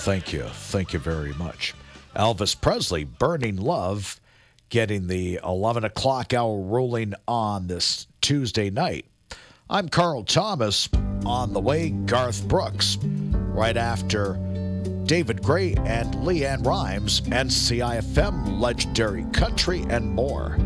Thank you. Thank you very much. Elvis Presley, Burning Love, getting the 11 o'clock hour rolling on this Tuesday night. I'm Carl Thomas. On the way, Garth Brooks. Right after David Gray and Leanne Rhymes, NCIFM, Legendary Country, and more.